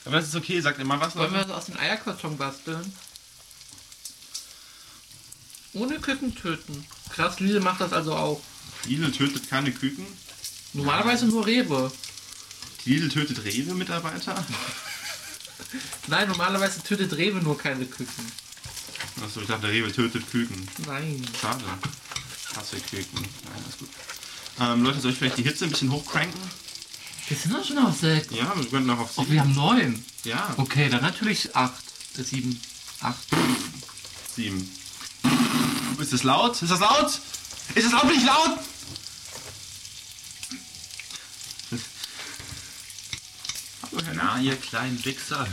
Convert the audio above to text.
Aber das ist okay, sagt immer was. Wollen wir das aus dem Eierkarton basteln? Ohne Küken töten. Krass, Lidl macht das also auch. Lidl tötet keine Küken. Normalerweise nur Rewe. Lidl tötet Rewe-Mitarbeiter. Nein, normalerweise tötet Rewe nur keine Küken. Achso, ich dachte, Rewe tötet Küken. Nein. Schade. Hasse Küken. Nein, alles gut. Leute, soll ich vielleicht die Hitze ein bisschen hochcranken? Wir sind doch schon auf 6. Ja, wir könnten noch auf 7. Oh, wir haben 9. Ja. Okay, dann natürlich 8. 7. 8. 7. Ist das laut? Ist das laut? Ist das hoffentlich laut? Na, ihr kleinen Wichser,